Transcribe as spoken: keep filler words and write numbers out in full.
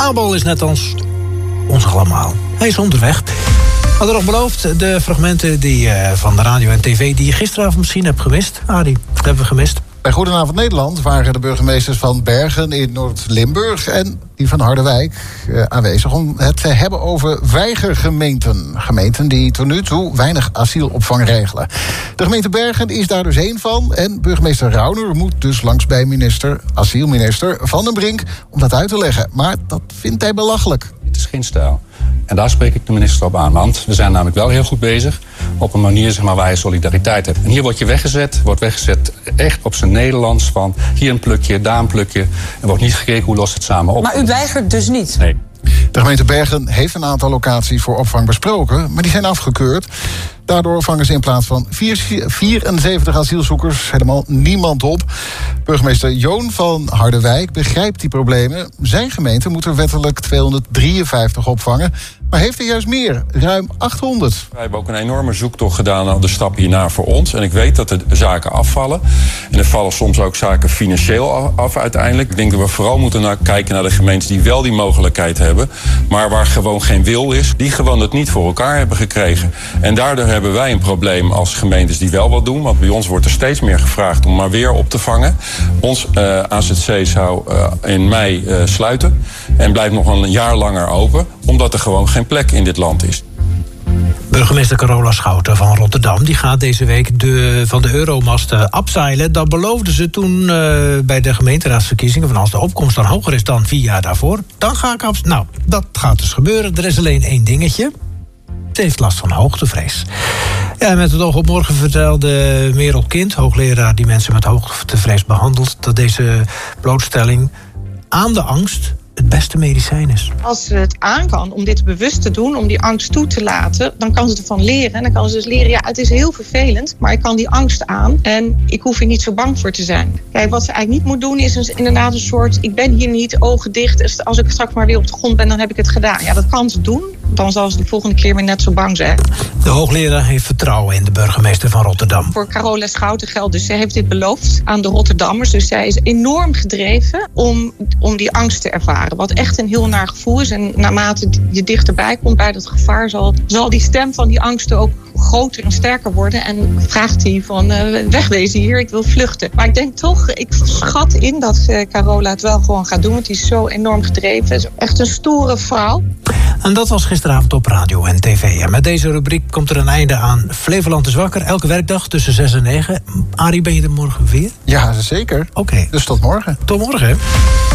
Abel is net als ons allemaal. Hij is onderweg. We hadden nog beloofd, de fragmenten die, uh, van de radio en tv... die je gisteravond misschien hebt gemist. Arie, dat hebben we gemist. Bij Goedenavond Nederland waren de burgemeesters van Bergen in Noord-Limburg en die van Harderwijk uh, aanwezig om het te hebben over weigergemeenten. Gemeenten die tot nu toe weinig asielopvang regelen. De gemeente Bergen is daar dus één van en burgemeester Rauner moet dus langs bij minister, asielminister Van den Brink om dat uit te leggen. Maar dat vindt hij belachelijk. Het is geen stijl. En daar spreek ik de minister op aan. Want we zijn namelijk wel heel goed bezig op een manier zeg maar, waar je solidariteit hebt. En hier word je weggezet, wordt weggezet echt op zijn Nederlands. Van hier een plukje, daar een plukje. En wordt niet gekeken hoe lost het samen op. Maar u weigert dus niet? Nee. De gemeente Bergen heeft een aantal locaties voor opvang besproken, maar die zijn afgekeurd. Daardoor vangen ze in plaats van vierenzeventig asielzoekers helemaal niemand op. Burgemeester Joon van Harderwijk begrijpt die problemen. Zijn gemeente moet er wettelijk tweehonderddrieënviftig opvangen, maar heeft er juist meer, ruim achthonderd. Wij hebben ook een enorme zoektocht gedaan aan de stap hierna voor ons. En ik weet dat er zaken afvallen. En er vallen soms ook zaken financieel af uiteindelijk. Ik denk dat we vooral moeten naar kijken naar de gemeenten die wel die mogelijkheid hebben, maar waar gewoon geen wil is, die gewoon het niet voor elkaar hebben gekregen. En daardoor hebben wij een probleem als gemeentes die wel wat doen. Want bij ons wordt er steeds meer gevraagd om maar weer op te vangen. Ons uh, A Z C zou uh, in mei uh, sluiten en blijft nog een jaar langer open, omdat er gewoon geen plek in dit land is. Burgemeester Carola Schouten van Rotterdam die gaat deze week de, van de euromasten abzeilen. Dat beloofde ze toen uh, bij de gemeenteraadsverkiezingen. Van als de opkomst dan hoger is dan vier jaar daarvoor, dan ga ik abzeilen. Nou, dat gaat dus gebeuren. Er is alleen één dingetje. Ze heeft last van hoogtevrees. Ja, met het oog op morgen vertelde Merel Kind, hoogleraar die mensen met hoogtevrees behandelt, dat deze blootstelling aan de angst het beste medicijn is. Als ze het aan kan om dit bewust te doen, om die angst toe te laten, dan kan ze ervan leren. En dan kan ze dus leren, ja, het is heel vervelend, maar ik kan die angst aan en ik hoef er niet zo bang voor te zijn. Kijk, wat ze eigenlijk niet moet doen is inderdaad een soort, ik ben hier niet, ogen dicht, als ik straks maar weer op de grond ben, dan heb ik het gedaan. Ja, dat kan ze doen. Dan zal ze de volgende keer weer net zo bang zijn. De hoogleraar heeft vertrouwen in de burgemeester van Rotterdam. Voor Carola Schouten geldt dus, zij heeft dit beloofd aan de Rotterdammers. Dus zij is enorm gedreven om, om die angst te ervaren. Wat echt een heel naar gevoel is. En naarmate je dichterbij komt bij dat gevaar, zal, zal die stem van die angsten ook groter en sterker worden. En vraagt hij van uh, wegwezen hier, ik wil vluchten. Maar ik denk toch, ik schat in dat uh, Carola het wel gewoon gaat doen. Want die is zo enorm gedreven. Is echt een stoere vrouw. En dat was gisteravond op radio en tv. En met deze rubriek komt er een einde aan Flevoland is wakker. Elke werkdag tussen zes en negen. Arie, ben je er morgen weer? Ja, zeker. Oké. Okay. Dus tot morgen. Tot morgen.